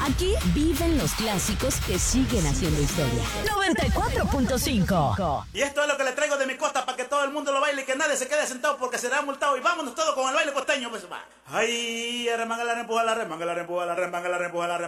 Aquí viven los clásicos que siguen haciendo historia. 94.5. Y esto es lo que le traigo de mi costa para que todo el mundo lo baile y que nadie se quede sentado porque será multado. Y vámonos todos con el baile costeño, pues va. Ay, remanga la rempuja, la remanga la rempuja, la remanga la rempuja, la remanga.